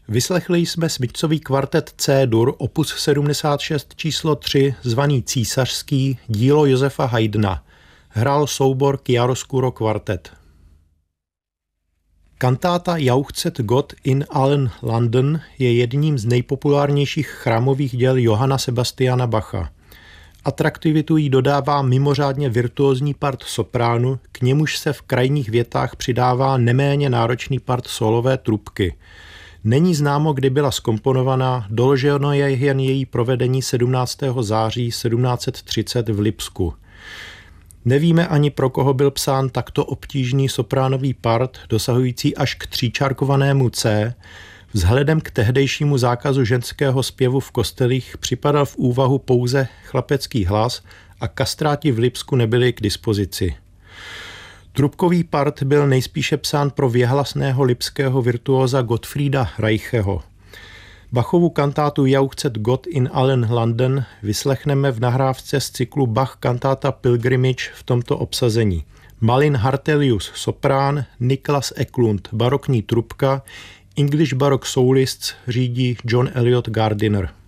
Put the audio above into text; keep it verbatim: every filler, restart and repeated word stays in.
Vyslechli jsme Smithsový kvartet C-dur opus sedmdesát šest číslo tři zvaný Císařský, dílo Josefa Haydna. Hrál soubor Chiaroscuro kvartet. Kantáta Jauchzet Gott in allen Landen je jedním z nejpopulárnějších chrámových děl Johanna Sebastiana Bacha. Atraktivitu jí dodává mimořádně virtuózní part sopránu, k němuž se v krajních větách přidává neméně náročný part solové trubky. Není známo, kdy byla zkomponovaná, doloženo je jen její provedení sedmnáctého září sedmnáct set třicet v Lipsku. Nevíme ani, pro koho byl psán takto obtížný sopránový part, dosahující až k tříčárkovanému C. Vzhledem k tehdejšímu zákazu ženského zpěvu v kostelích připadal v úvahu pouze chlapecký hlas a kastráti v Lipsku nebyli k dispozici. Trubkový part byl nejspíše psán pro věhlasného lipského virtuóza Gottfrieda Reicheho. Bachovu kantátu Jauchzet Gott in allen Landen vyslechneme v nahrávce z cyklu Bach kantáta Pilgrimage v tomto obsazení. Malin Hartelius soprán, Niklas Eklund barokní trubka, English Baroque Solists řídí John Elliot Gardiner.